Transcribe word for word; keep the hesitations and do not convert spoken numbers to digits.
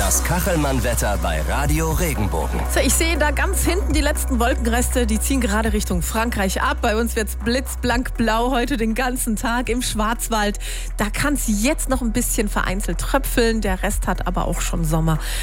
Das Kachelmann-Wetter bei Radio Regenbogen. So, ich sehe da ganz hinten die letzten Wolkenreste, die ziehen gerade Richtung Frankreich ab. Bei uns wird's blitzblank blau heute den ganzen Tag im Schwarzwald. Da kann es jetzt noch ein bisschen vereinzelt tröpfeln, der Rest hat aber auch schon Sommer.